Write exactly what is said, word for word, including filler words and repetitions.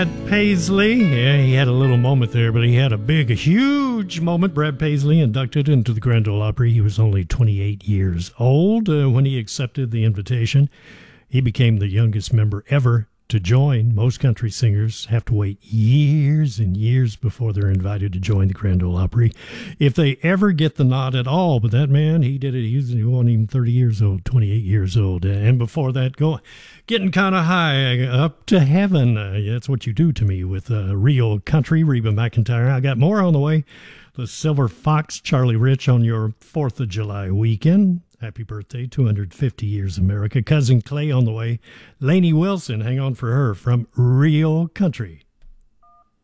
Paisley, yeah, he had a little moment there, but he had a big, a huge moment. Brad Paisley inducted into the Grand Ole Opry. He was only twenty-eight years old uh, when he accepted the invitation. He became the youngest member ever to join. Most country singers have to wait years and years before they're invited to join the Grand Ole Opry, if they ever get the nod at all. But that man, he did it. He, was, he wasn't even thirty years old, twenty-eight years old. And before that, go, getting kind of high, up to heaven. Uh, that's what you do to me with uh, real country, Reba McEntire. I got more on the way. The Silver Fox, Charlie Rich on your fourth of July weekend. Happy birthday, two hundred fifty years America. Cousin Clay on the way. Lainey Wilson, hang on for her from Real Country.